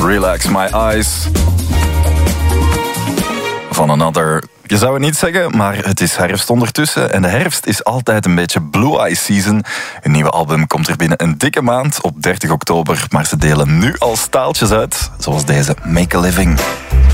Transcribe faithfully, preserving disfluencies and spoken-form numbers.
Relax My Eyes. Van Another. Je zou het niet zeggen, maar het is herfst ondertussen. En de herfst is altijd een beetje Blue Eye Season. Een nieuwe album komt er binnen een dikke maand op dertig oktober. Maar ze delen nu al staaltjes uit, zoals deze Make a Living.